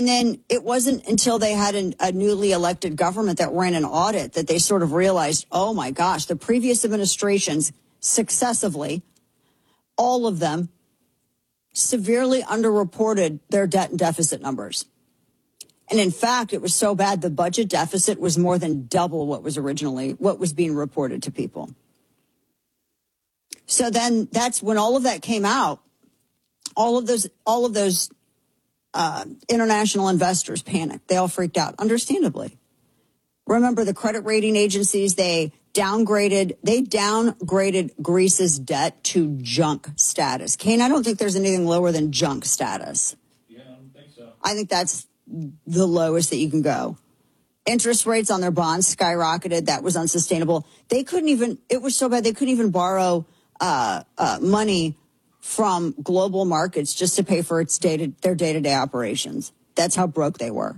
And then it wasn't until they had a newly elected government that ran an audit that they sort of realized, oh my gosh, the previous administrations successively, all of them severely underreported their debt and deficit numbers. And in fact, it was so bad, the budget deficit was more than double what was being reported to people. So then that's when all of that came out. All of those international investors panicked. They all freaked out, understandably. Remember, the credit rating agencies, they downgraded Greece's debt to junk status. Kane, I don't think there's anything lower than junk status. Yeah, I don't think so. I think that's the lowest that you can go. Interest rates on their bonds skyrocketed. That was unsustainable. It was so bad they couldn't even borrow money from global markets just to pay for their day-to-day operations. That's how broke they were.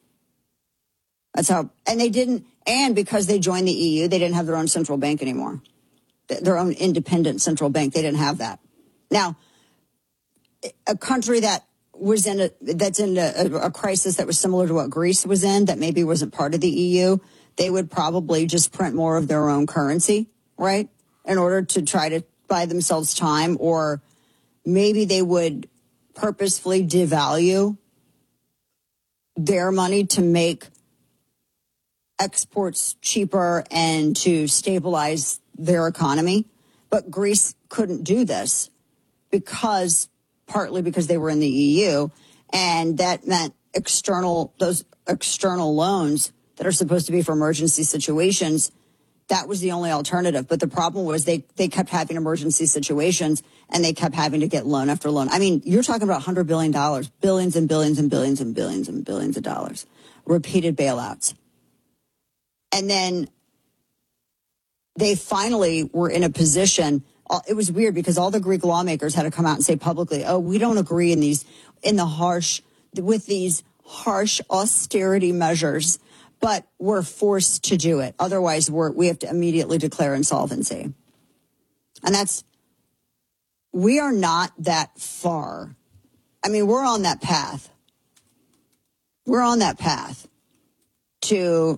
And because they joined the EU, they didn't have their own central bank anymore. Their own independent central bank. They didn't have that. Now, a country that's in a crisis that was similar to what Greece was in, that maybe wasn't part of the EU, they would probably just print more of their own currency, right? In order to try to buy themselves time, or maybe they would purposefully devalue their money to make exports cheaper and to stabilize their economy. But Greece couldn't do this partly because they were in the EU, and that meant those external loans that are supposed to be for emergency situations, that was the only alternative. But the problem was they kept having emergency situations, and they kept having to get loan after loan. I mean, you're talking about $100 billion, billions and billions and billions and billions and billions of dollars, repeated bailouts. And then they finally were in a position. It was weird because all the Greek lawmakers had to come out and say publicly, oh, we don't agree with these harsh austerity measures, but we're forced to do it. Otherwise, we have to immediately declare insolvency. And we are not that far. I mean, we're on that path. We're on that path to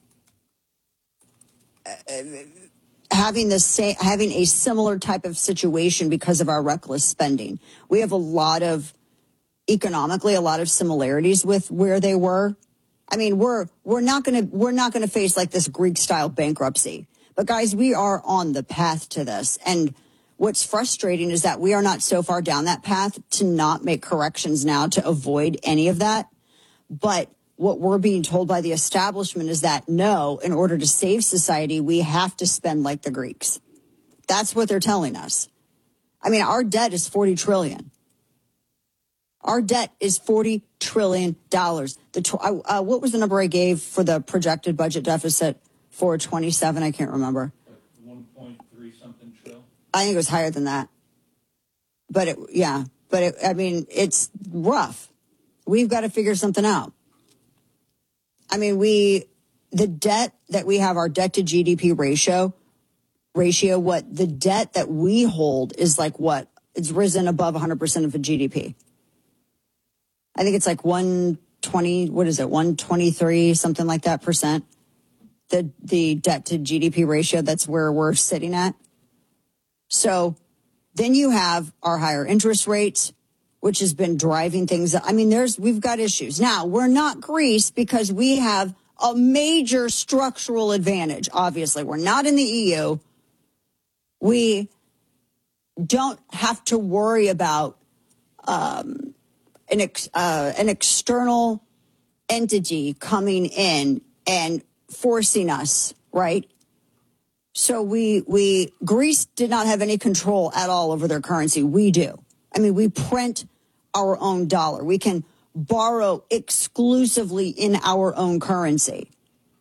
having a similar type of situation because of our reckless spending. We have economically a lot of similarities with where they were. I mean, we're not going to face like this Greek style bankruptcy. But guys, we are on the path to this. And what's frustrating is that we are not so far down that path to not make corrections now to avoid any of that. But what we're being told by the establishment is that, no, in order to save society, we have to spend like the Greeks. That's what they're telling us. I mean, our debt is $40 trillion. Our debt is $40 trillion. What was the number I gave for the projected budget deficit for 27? I can't remember. 1.3 something trillion. I think it was higher than that. It's rough. We've got to figure something out. I mean, the debt that we have, our debt to GDP ratio, the debt that we hold is like what? It's risen above 100% of the GDP. I think it's like 120, 123, something like that percent. The debt to GDP ratio, that's where we're sitting at. So then you have our higher interest rates, which has been driving things. I mean, we've got issues. Now, we're not Greece because we have a major structural advantage. Obviously, we're not in the EU. We don't have to worry about an external entity coming in and forcing us, right? So Greece did not have any control at all over their currency. We do. I mean, we print our own dollar. We can borrow exclusively in our own currency.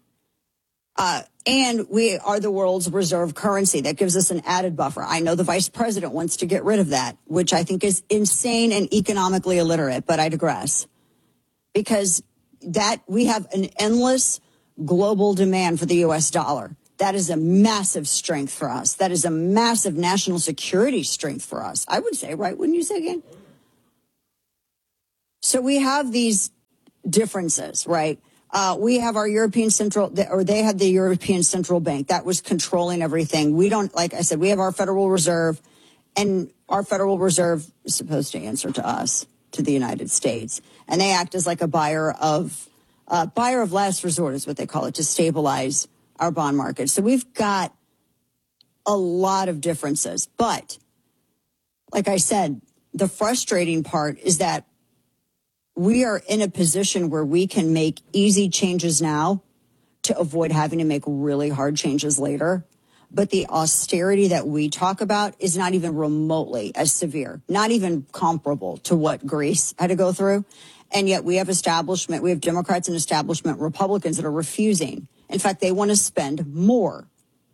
And we are the world's reserve currency. That gives us an added buffer. I know the vice president wants to get rid of that, which I think is insane and economically illiterate, but I digress. Because we have an endless global demand for the U.S. dollar. That is a massive strength for us. That is a massive national security strength for us. I would say, right? Wouldn't you say again? So we have these differences, right? We have our European Central, or they had the European Central Bank that was controlling everything. We don't, like I said, we have our Federal Reserve, and our Federal Reserve is supposed to answer to us, to the United States. And they act as like a buyer of last resort is what they call it, to stabilize our bond market. So we've got a lot of differences. But like I said, the frustrating part is that we are in a position where we can make easy changes now to avoid having to make really hard changes later. But the austerity that we talk about is not even remotely as severe, not even comparable to what Greece had to go through. And yet we have Democrats and establishment Republicans that are refusing. In fact, they want to spend more.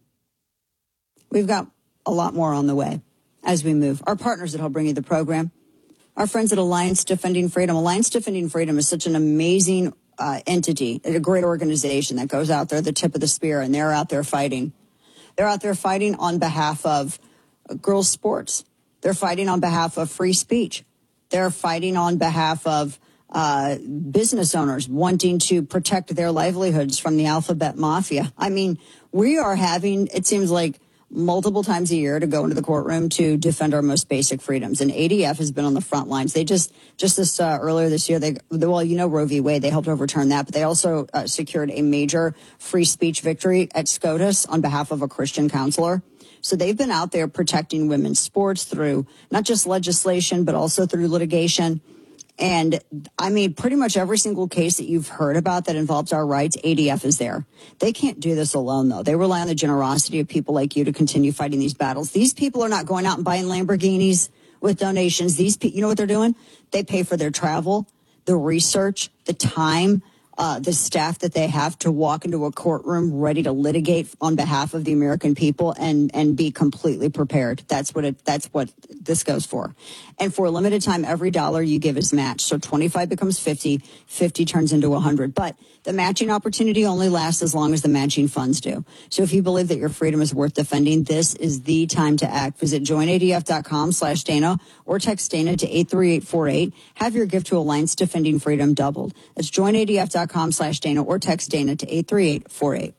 We've got a lot more on the way as we move. Our partners that help bring you the program, our friends at Alliance Defending Freedom. Alliance Defending Freedom is such an amazing entity, a great organization that goes out there, the tip of the spear, and they're out there fighting. They're out there fighting on behalf of girls' sports. They're fighting on behalf of free speech. They're fighting on behalf of business owners wanting to protect their livelihoods from the alphabet mafia. I mean, we are having, it seems like, multiple times a year to go into the courtroom to defend our most basic freedoms. And ADF has been on the front lines. They earlier this year, Roe v. Wade, they helped overturn that, but they also secured a major free speech victory at SCOTUS on behalf of a Christian counselor. So they've been out there protecting women's sports through not just legislation, but also through litigation. And I mean, pretty much every single case that you've heard about that involves our rights, ADF is there. They can't do this alone, though. They rely on the generosity of people like you to continue fighting these battles. These people are not going out and buying Lamborghinis with donations. You know what they're doing? They pay for their travel, the research, the time, the staff that they have to walk into a courtroom ready to litigate on behalf of the American people and be completely prepared. That's what this goes for. And for a limited time, every dollar you give is matched. So 25 becomes 50, 50 turns into 100. But the matching opportunity only lasts as long as the matching funds do. So if you believe that your freedom is worth defending, this is the time to act. Visit joinadf.com/Dana or text Dana to 83848. Have your gift to Alliance Defending Freedom doubled. That's joinadf.com/Dana or text Dana to 83848.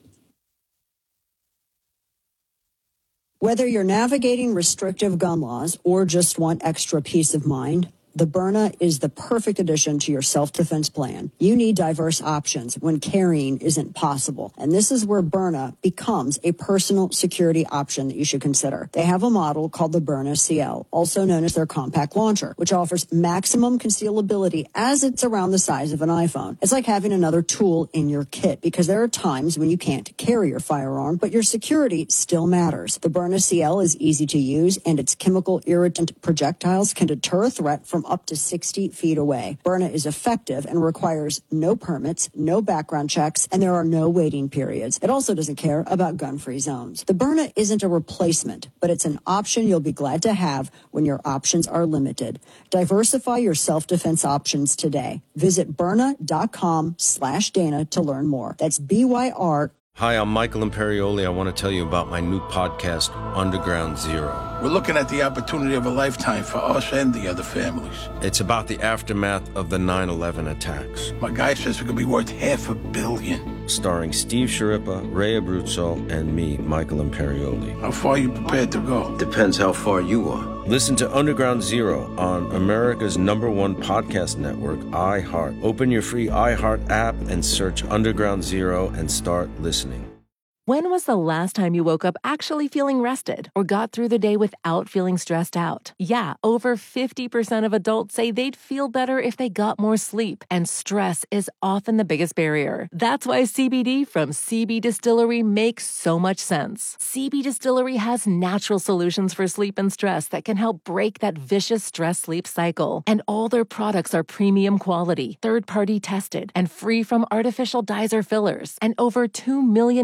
Whether you're navigating restrictive gun laws or just want extra peace of mind, the Byrna is the perfect addition to your self-defense plan. You need diverse options when carrying isn't possible. And this is where Byrna becomes a personal security option that you should consider. They have a model called the Byrna CL, also known as their compact launcher, which offers maximum concealability as it's around the size of an iPhone. It's like having another tool in your kit because there are times when you can't carry your firearm, but your security still matters. The Byrna CL is easy to use, and its chemical irritant projectiles can deter a threat from up to 60 feet away. Byrna is effective and requires no permits, no background checks, and there are no waiting periods. It also doesn't care about gun-free zones. The Byrna isn't a replacement, but it's an option you'll be glad to have when your options are limited. Diversify your self-defense options today. Visit Byrna.com/Dana to learn more. That's BYR. Hi, I'm Michael Imperioli. I want to tell you about my new podcast, Underground Zero. We're looking at the opportunity of a lifetime for us and the other families. It's about the aftermath of the 9/11 attacks. My guy says it could be worth $500 million. Starring Steve Sciarippa, Ray Abruzzo, and me, Michael Imperioli. How far are you prepared to go? Depends how far you are. Listen to Underground Zero on America's #1 podcast network, iHeart. Open your free iHeart app and search Underground Zero and start listening. When was the last time you woke up actually feeling rested or got through the day without feeling stressed out? Yeah, over 50% of adults say they'd feel better if they got more sleep, and stress is often the biggest barrier. That's why CBD from CB Distillery makes so much sense. CB Distillery has natural solutions for sleep and stress that can help break that vicious stress-sleep cycle. And all their products are premium quality, third-party tested, and free from artificial dyes or fillers. And over 2 million customers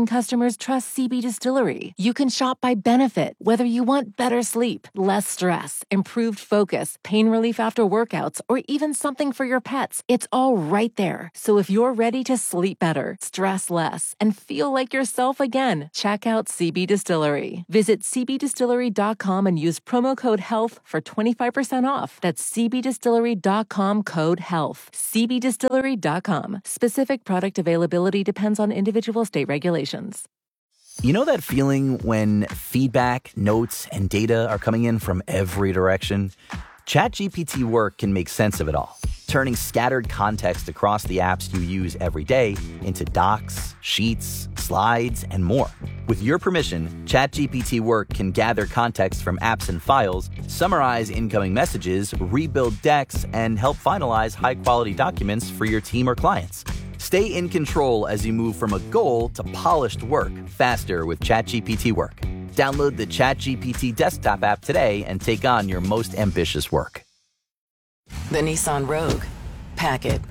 customers trust CB Distillery. You can shop by benefit, whether you want better sleep, less stress, improved focus, pain relief after workouts, or even something for your pets. It's all right there. So if you're ready to sleep better, stress less, and feel like yourself again, check out CB Distillery. Visit cbdistillery.com and use promo code HEALTH for 25% off. That's cbdistillery.com, code HEALTH. cbdistillery.com. Specific product availability depends on individual state regulations. You know that feeling when feedback, notes, and data are coming in from every direction? ChatGPT Work can make sense of it all, turning scattered context across the apps you use every day into docs, sheets, slides, and more. With your permission, ChatGPT Work can gather context from apps and files, summarize incoming messages, rebuild decks, and help finalize high-quality documents for your team or clients. Stay in control as you move from a goal to polished work faster with ChatGPT Work. Download the ChatGPT desktop app today and take on your most ambitious work. The Nissan Rogue. Pack it.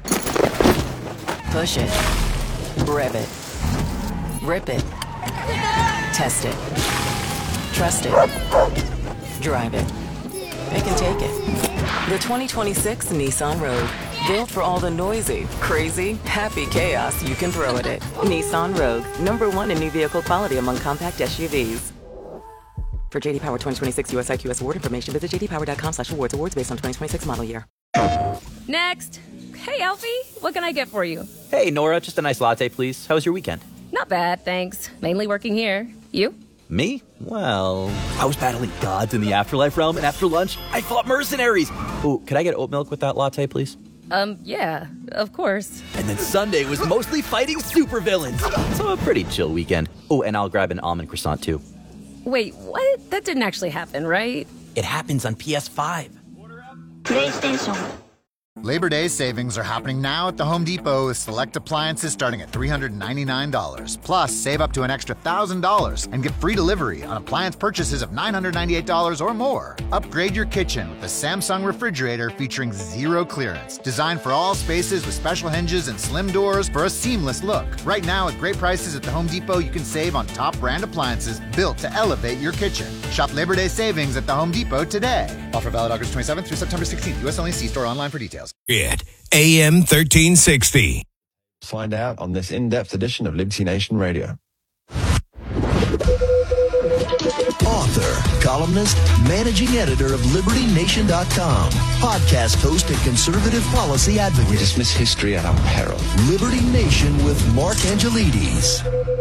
Push it. Rev it. Rip it. Test it. Trust it. Drive it. It can take it. The 2026 Nissan Rogue. Built for all the noisy, crazy, happy chaos you can throw at it. Nissan Rogue. #1 in new vehicle quality among compact SUVs. For JD Power 2026 US IQS award information, visit jdpower.com/awards. Awards based on 2026 model year. Next. Hey, Alfie. What can I get for you? Hey, Nora, just a nice latte, please. How was your weekend? Not bad, thanks. Mainly working here. You? Me? Well, I was battling gods in the afterlife realm, and after lunch, I fought mercenaries. Ooh, could I get oat milk with that latte, please? Yeah, of course. And then Sunday was mostly fighting supervillains. So a pretty chill weekend. Oh, and I'll grab an almond croissant, too. Wait, what? That didn't actually happen, right? It happens on PS5. PlayStation. Labor Day savings are happening now at the Home Depot with select appliances starting at $399. Plus, save up to an extra $1,000 and get free delivery on appliance purchases of $998 or more. Upgrade your kitchen with the Samsung refrigerator featuring zero clearance. Designed for all spaces with special hinges and slim doors for a seamless look. Right now, at great prices at the Home Depot, you can save on top brand appliances built to elevate your kitchen. Shop Labor Day savings at the Home Depot today. Offer valid August 27th through September 16th. U.S. only. See store online for details. AM 1360. Find out on this in-depth edition of Liberty Nation Radio. Author, columnist, managing editor of LibertyNation.com, podcast host and conservative policy advocate. We dismiss history at our peril. Liberty Nation with Mark Angelides.